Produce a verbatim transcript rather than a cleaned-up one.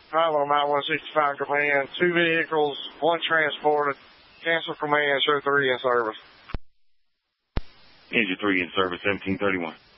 five on my one sixty-five command. Two vehicles, one transported. Cancel command, show three in service. Engine three in service, seventeen thirty-one.